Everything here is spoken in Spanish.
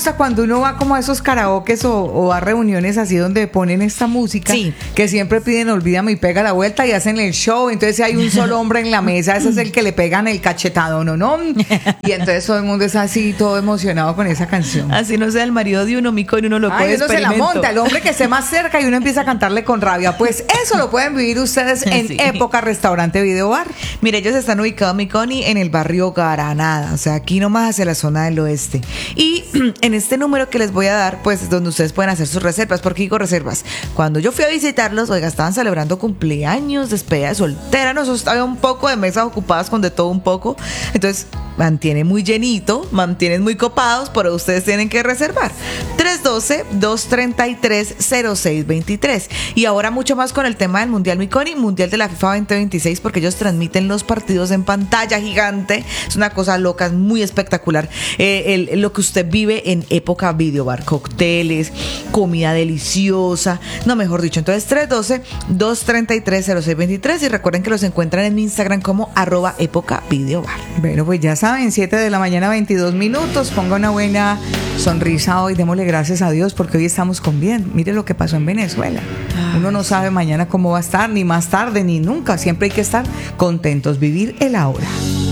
cuando uno va como a esos karaokes o a reuniones así donde ponen esta música, Sí. que siempre piden Olvídame y pega la vuelta y hacen el show, entonces si hay un solo hombre en la mesa, ese es el que le pegan el cachetado, ¿no? Y entonces todo el mundo es así, todo emocionado con esa canción. Así no sea el marido de uno, Mico, y uno lo coge Ay, uno se la experimento. monta, el hombre que esté más cerca y uno empieza a cantarle con rabia. Pues eso lo pueden vivir ustedes en Sí. Época Restaurante Video Bar. Mire, ellos están ubicados, Miconi, en el barrio Granada, o sea, aquí nomás hacia la zona del oeste. Y en este número que les voy a dar, pues, donde ustedes pueden hacer sus reservas. ¿Por qué digo reservas? Cuando yo fui a visitarlos, oiga, estaban celebrando cumpleaños, despedida de soltera, nosotros había un poco de mesas ocupadas con de todo un poco. Entonces, mantiene muy llenito, mantienen muy copados, pero ustedes tienen que reservar. 312-233-0623. Y ahora mucho más con el tema del Mundial Miconi, Mundial de la FIFA 2026, porque ellos transmiten los partidos en pantalla gigante. Es una cosa loca, es muy espectacular. Lo que usted vive en Época Video Bar, cócteles, comida deliciosa, no, mejor dicho. Entonces 312-233-0623 y recuerden que los encuentran en Instagram como @Época Video Bar. Bueno, pues ya saben, 7 de la mañana, 22 minutos. Ponga una buena sonrisa hoy. Démosle gracias a Dios porque hoy estamos con bien. Mire lo que pasó en Venezuela. Uno no sabe mañana cómo va a estar, ni más tarde, ni nunca. Siempre hay que estar contentos, vivir el ahora.